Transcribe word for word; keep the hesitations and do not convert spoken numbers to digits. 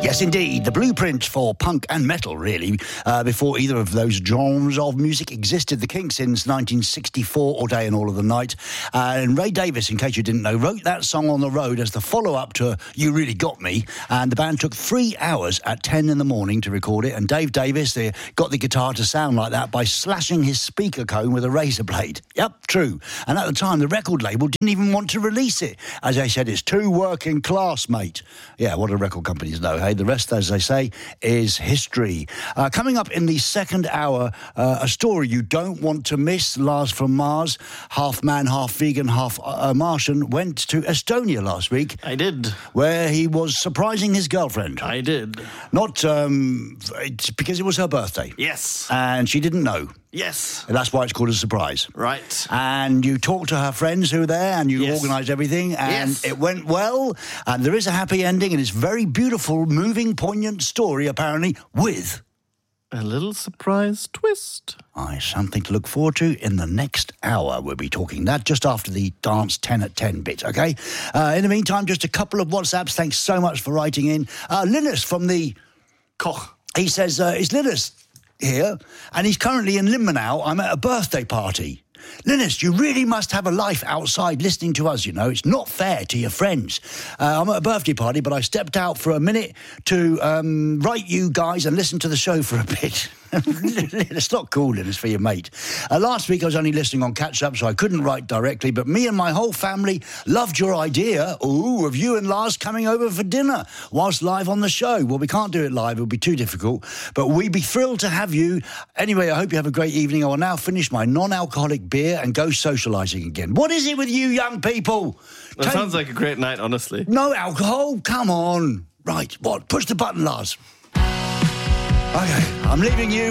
Yes, indeed. The blueprint for punk and metal, really, uh, before either of those genres of music existed. The Kinks since nineteen sixty-four, All Day and All of the Night. Uh, and Ray Davies, in case you didn't know, wrote that song on the road as the follow-up to You Really Got Me. And the band took three hours at ten in the morning to record it. And Dave Davies they got the guitar to sound like that by slashing his speaker cone with a razor blade. Yep, true. And at the time, the record label didn't even want to release it. As they said, it's too working class, mate. Yeah, what do record companies know, hey? The rest, as they say, is history. Uh, coming up in the second hour, uh, a story you don't want to miss. Lars from Mars, half man, half vegan, half uh, Martian, went to Estonia last week. I did. Where he was surprising his girlfriend. I did. Not um, it's because it was her birthday. Yes. And she didn't know. Yes. And that's why it's called a surprise. Right. And you talked to her friends who were there and you Yes. organised everything and Yes. it went well. And there is a happy ending and it's a very beautiful, moving, poignant story, apparently, with a little surprise twist. Aye, something to look forward to in the next hour. We'll be talking that just after the dance ten at ten bit, OK? Uh, in the meantime, just a couple of WhatsApps. Thanks so much for writing in. Uh, Linus from the Koch. He says, uh, is Linus here? And he's currently in Limmenau. I'm at a birthday party. Linus, you really must have a life outside listening to us, you know. It's not fair to your friends. Uh, I'm at a birthday party, but I stepped out for a minute to um, write you guys and listen to the show for a bit. It's not cool, Linus, for your mate. Uh, last week I was only listening on catch-up, so I couldn't write directly, but me and my whole family loved your idea, ooh, of you and Lars coming over for dinner whilst live on the show. Well, we can't do it live. It'll be too difficult, but we'd be thrilled to have you. Anyway, I hope you have a great evening. I will now finish my non-alcoholic beer and go socialising again. What is it with you young people? That Take... sounds like a great night, honestly. No alcohol? Come on. Right, what? Push the button, Lars. Okay, I'm leaving you.